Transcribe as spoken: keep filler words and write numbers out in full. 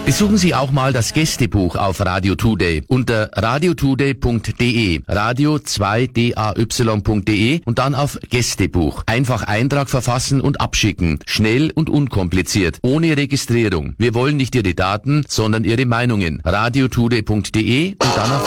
Besuchen Sie auch mal das Gästebuch auf Radio Today unter radio today punkt de, radio zwei d a y punkt de und dann auf Gästebuch. Einfach Eintrag verfassen und abschicken. Schnell und unkompliziert. Ohne Registrierung. Wir wollen nicht Ihre Daten, sondern Ihre Meinungen. radio today punkt de und dann auf